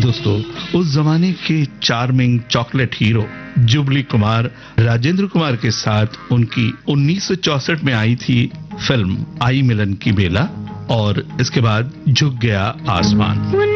दोस्तों, उस जमाने के charming chocolate hero jubilee Kumar Rajendra Kumar के साथ उनकी 1964 में आई थी फिल्म आई मिलन की बेला और इसके बाद झुक गया आसमान।